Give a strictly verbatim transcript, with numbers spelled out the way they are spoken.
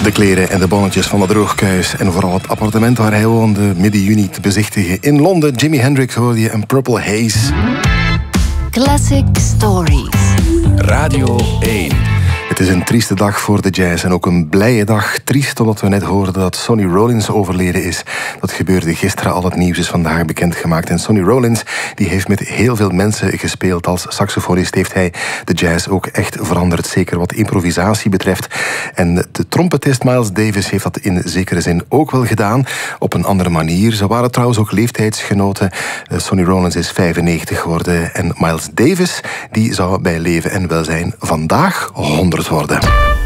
De kleren en de bonnetjes van de droogkuis en vooral het appartement waar hij woonde midden juni te bezichtigen in Londen. Jimi Hendrix hoorde je en Purple Haze. Classic Stories. Radio één. Het is een trieste dag voor de jazz en ook een blije dag. Triest omdat we net hoorden dat Sonny Rollins overleden is. Dat gebeurde gisteren, al het nieuws is vandaag bekendgemaakt. En Sonny Rollins die heeft met heel veel mensen gespeeld. Als saxofonist heeft hij de jazz ook echt veranderd. Zeker wat improvisatie betreft. En de trompetist Miles Davis heeft dat in zekere zin ook wel gedaan. Op een andere manier. Ze waren trouwens ook leeftijdsgenoten. Sonny Rollins is vijfennegentig geworden. En Miles Davis die zou bij leven en welzijn vandaag honderd worden.